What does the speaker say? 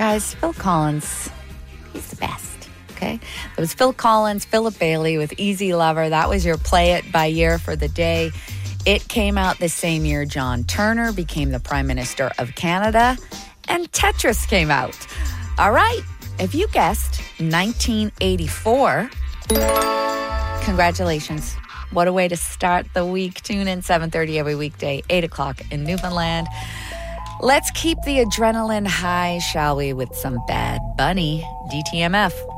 Guys, Phil Collins, he's the best, okay? It was Phil Collins, Philip Bailey with Easy Lover. That was your Play It by year for the day. It came out the same year John Turner became the Prime Minister of Canada, and Tetris came out. All right, if you guessed 1984, congratulations. What a way to start the week. Tune in 7:30 every weekday, 8 o'clock in Newfoundland. Let's keep the adrenaline high, shall we, with some Bad Bunny, DTMF.